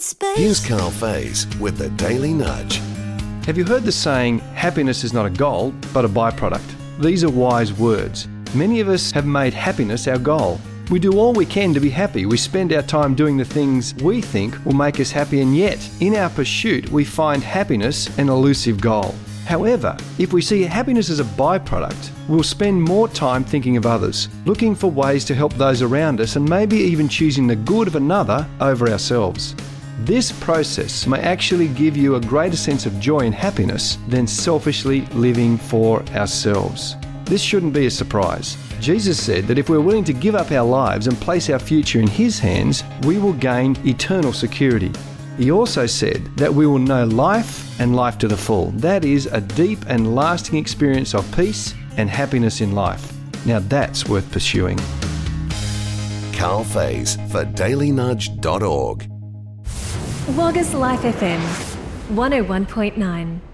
space. Here's Carl Faze with the Daily Nudge. Have you heard the saying, happiness is not a goal, but a byproduct? These are wise words. Many of us have made happiness our goal. We do all we can to be happy. We spend our time doing the things we think will make us happy, and yet, in our pursuit, we find happiness an elusive goal. However, if we see happiness as a byproduct, we'll spend more time thinking of others, looking for ways to help those around us, and maybe even choosing the good of another over ourselves. This process may actually give you a greater sense of joy and happiness than selfishly living for ourselves. This shouldn't be a surprise. Jesus said that if we're willing to give up our lives and place our future in His hands, we will gain eternal security. He also said that we will know life and life to the full. That is a deep and lasting experience of peace and happiness in life. Now that's worth pursuing. Carl Faze for dailynudge.org. Wagga's Life FM 101.9.